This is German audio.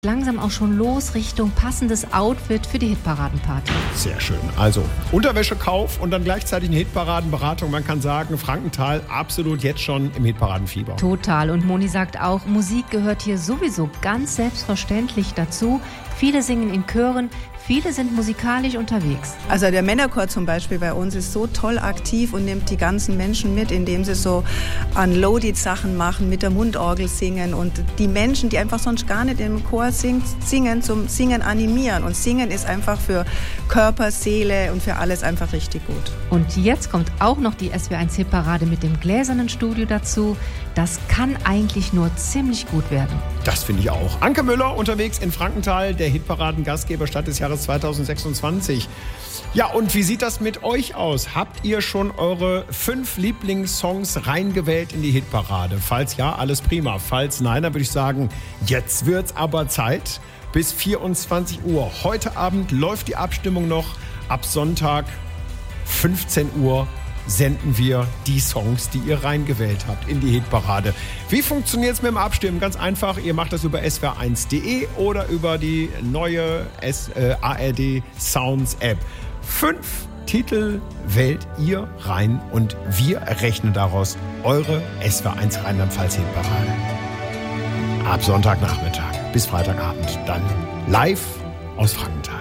Langsam auch schon los Richtung passendes Outfit für die Hitparadenparty. Sehr schön. Also Unterwäschekauf und dann gleichzeitig eine Hitparadenberatung. Man kann sagen, Frankenthal absolut jetzt schon im Hitparadenfieber. Total. Und Moni sagt auch, Musik gehört hier sowieso ganz selbstverständlich dazu. Viele singen in Chören, viele sind musikalisch unterwegs. Also der Männerchor zum Beispiel bei uns ist so toll aktiv und nimmt die ganzen Menschen mit, indem sie so Unloaded-Sachen machen, mit der Mundorgel singen und die Menschen, die einfach sonst gar nicht im Chor singen, zum Singen animieren. Und Singen ist einfach für Körper, Seele und für alles einfach richtig gut. Und jetzt kommt auch noch die SWR1-Hitparade mit dem gläsernen Studio dazu. Das kann eigentlich nur ziemlich gut werden. Das finde ich auch. Anke Müller unterwegs in Frankenthal, der Hitparaden-Gastgeber Stadt des Jahres 2026. Ja, und wie sieht das mit euch aus? Habt ihr schon eure 5 Lieblingssongs reingewählt in die Hitparade? Falls ja, alles prima. Falls nein, dann würde ich sagen, jetzt wird's aber Zeit. Bis 24 Uhr. Heute Abend läuft die Abstimmung noch. Ab Sonntag 15 Uhr senden wir die Songs, die ihr reingewählt habt, in die Hitparade. Wie funktioniert es mit dem Abstimmen? Ganz einfach, ihr macht das über swr1.de oder über die neue ARD Sounds App. 5 Titel wählt ihr rein und wir errechnen daraus eure SWR1 Rheinland-Pfalz Hitparade. Ab Sonntagnachmittag bis Freitagabend dann live aus Frankenthal.